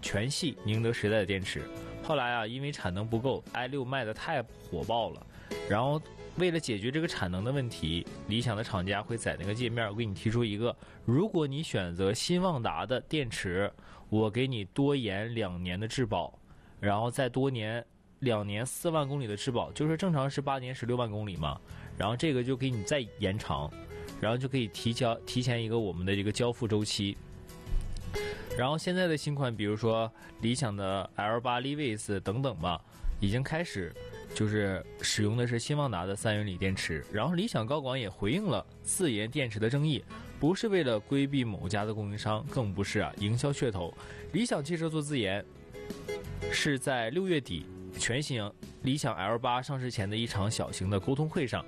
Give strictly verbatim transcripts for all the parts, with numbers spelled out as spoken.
全系宁德时代的电池。后来啊，因为产能不够 ，i 六 卖的太火爆了，然后为了解决这个产能的问题，理想的厂家会在那个界面我给你提出一个，如果你选择新旺达的电池，我给你多延两年的质保，然后再多年两年四万公里的质保，就是正常是八年十六万公里嘛，然后这个就给你再延长，然后就可以提交提前一个我们的这个交付周期。然后现在的新款，比如说理想的 L 八 Levis 等等吧，已经开始就是使用的是新旺达的三元锂电池。然后理想高管也回应了自研电池的争议，不是为了规避某家的供应商，更不是啊营销噱头。理想汽车做自研是在六月底全新理想 L 八 上市前的一场小型的沟通会上。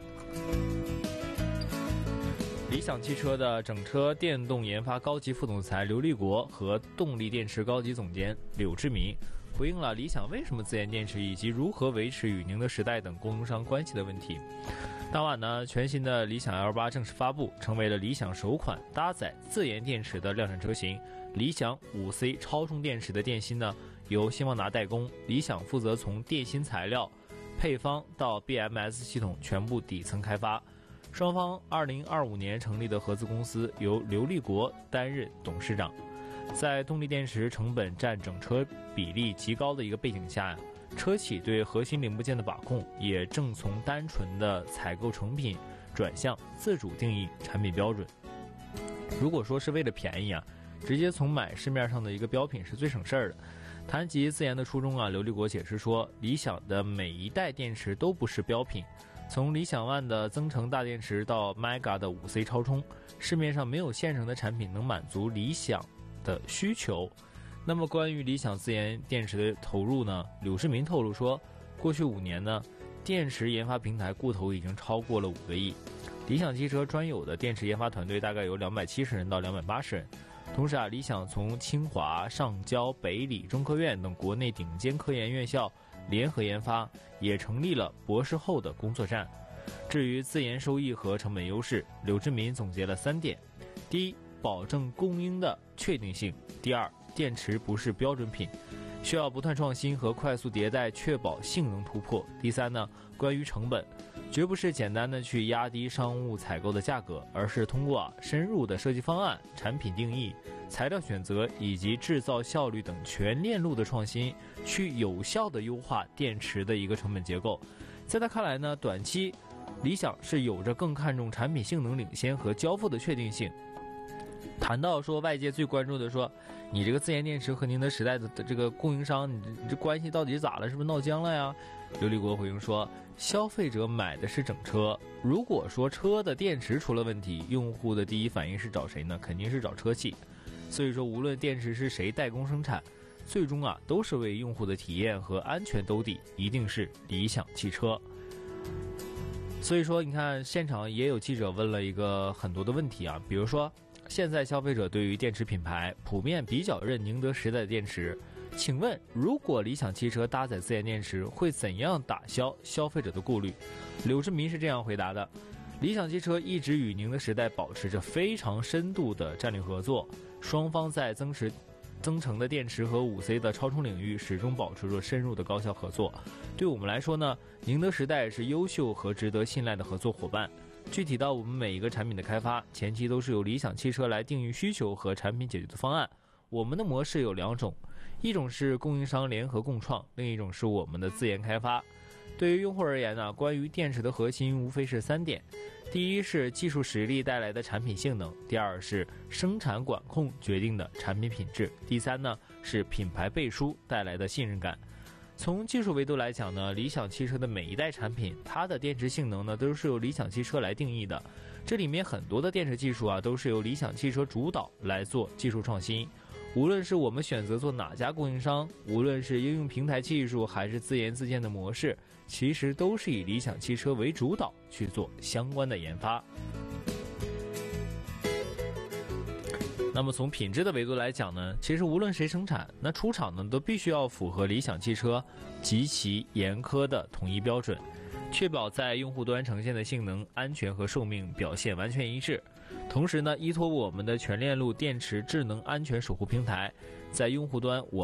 理想汽车的整车电动研发高级副总裁刘立国和动力电池高级总监柳志民回应了理想为什么自研电池以及如何维持与宁德时代等供应商关系的问题。当晚呢，全新的理想 L 八 正式发布，成为了理想首款搭载自研电池的量产车型。理想 五 C 超充电池的电芯呢，由新旺达代工，理想负责从电芯材料、配方到 B M S 系统全部底层开发。双方二零二五年成立的合资公司由刘立国担任董事长。在动力电池成本占整车比例极高的一个背景下呀，车企对核心零部件的把控也正从单纯的采购成品转向自主定义产品标准。如果说是为了便宜啊，直接从买市面上的一个标品是最省事儿的。谈及自研的初衷啊，刘立国解释说，理想的每一代电池都不是标品，从理想 ONE 的增程大电池到 Mega 的 五 C 超充，市面上没有现成的产品能满足理想的需求。那么关于理想自研电池的投入呢，柳志民透露说，过去五年呢，电池研发平台固投已经超过了五个亿。理想汽车专有的电池研发团队大概有两百七十人到两百八十人。同时啊，理想从清华、上交、北理、中科院等国内顶尖科研院校联合研发，也成立了博士后的工作站。至于自研收益和成本优势，柳志民总结了三点：第一，保证供应的确定性；第二，电池不是标准品，需要不断创新和快速迭代，确保性能突破；第三呢，关于成本，绝不是简单的去压低商务采购的价格，而是通过啊深入的设计方案、产品定义、材料选择以及制造效率等全链路的创新，去有效的优化电池的一个成本结构。在他看来呢，短期理想是有着更看重产品性能领先和交付的确定性。谈到说外界最关注的说，你这个自研电池和宁德时代的这个供应商，你这关系到底咋了？是不是闹僵了呀？刘立国回应说，消费者买的是整车，如果说车的电池出了问题，用户的第一反应是找谁呢？肯定是找车企。所以说无论电池是谁代工生产，最终啊都是为用户的体验和安全兜底，一定是理想汽车。所以说你看现场也有记者问了一个很多的问题啊，比如说现在消费者对于电池品牌普遍比较认宁德时代的电池，请问如果理想汽车搭载自研电池会怎样打消消费者的顾虑？柳志民是这样回答的，理想汽车一直与宁德时代保持着非常深度的战略合作，双方在增持增程的电池和 五 C 的超充领域始终保持着深入的高效合作。对我们来说呢，宁德时代是优秀和值得信赖的合作伙伴。具体到我们每一个产品的开发，前期都是由理想汽车来定义需求和产品解决的方案。我们的模式有两种，一种是供应商联合共创，另一种是我们的自研开发。对于用户而言呢，关于电池的核心无非是三点：第一是技术实力带来的产品性能；第二是生产管控决定的产品品质；第三呢是品牌背书带来的信任感。从技术维度来讲呢，理想汽车的每一代产品，它的电池性能呢都是由理想汽车来定义的。这里面很多的电池技术啊，都是由理想汽车主导来做技术创新。无论是我们选择做哪家供应商，无论是应用平台技术还是自研自建的模式，其实都是以理想汽车为主导去做相关的研发。那么从品质的维度来讲呢，其实无论谁生产，那出厂呢都必须要符合理想汽车极其严苛的统一标准，确保在用户端呈现的性能、安全和寿命表现完全一致。同时呢，依托我们的全链路电池智能安全守护平台，在用户端我